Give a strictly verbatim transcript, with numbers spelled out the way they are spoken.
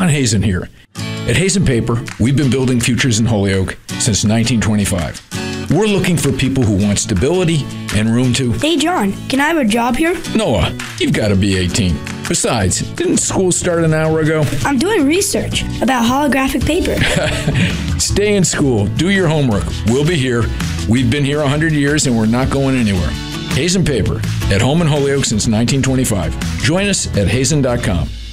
Hazen here. At Hazen Paper, we've been building futures in Holyoke since nineteen twenty-five. We're looking for people who want stability and room to... Hey, John, can I have a job here? Noah, you've got to be eighteen. Besides, didn't school start an hour ago? I'm doing research about holographic paper. Stay in school. Do your homework. We'll be here. We've been here one hundred years and we're not going anywhere. Hazen Paper, at home in Holyoke since nineteen twenty-five. Join us at hazen dot com.